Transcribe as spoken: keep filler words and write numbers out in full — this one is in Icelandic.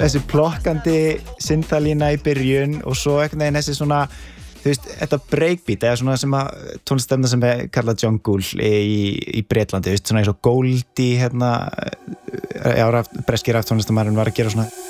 þessi plokkandi synthalína í byrjun og svo einhvern veginn þessi svona þú veist, þetta breakbeat eða svona sem að tónlistefna sem er kallað jungle í, í Bretlandi, þú veist, svona eins og Goldie hérna, já, breski raftónlistamæðurinn var að gera svona